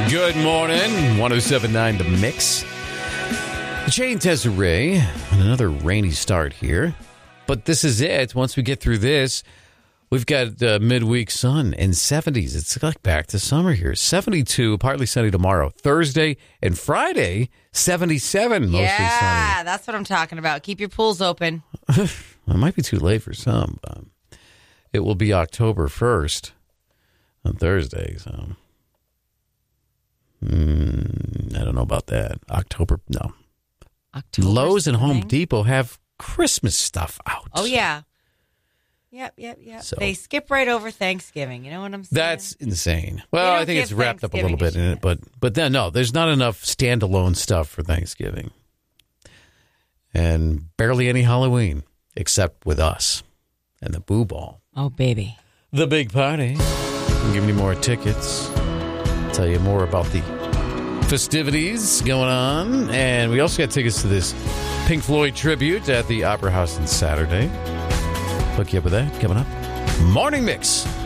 Good morning. 107.9 The Mix. Jane Desiree on another rainy start here. But this is it. Once we get through this, we've got midweek sun and 70s. It's like back to summer here. 72, partly sunny tomorrow. Thursday and Friday, 77, mostly sunny. Yeah, that's what I'm talking about. Keep your pools open. It might be too late for some. But it will be October 1st on Thursday, so... I don't know about that. October. Lowe's and Home Depot have Christmas stuff out. Oh, yeah. Yep. So, they skip right over Thanksgiving. You know what I'm saying? That's insane. Well, I think it's wrapped up a little bit in it, but then, no, there's not enough standalone stuff for Thanksgiving. And barely any Halloween, except with us and the Boo Ball. Oh, baby. The big party. I'm giving you more tickets. Tell you more about the festivities going on. And we also got tickets to this Pink Floyd tribute at the Opera House on Saturday. Hook you up with that coming up. Morning Mix.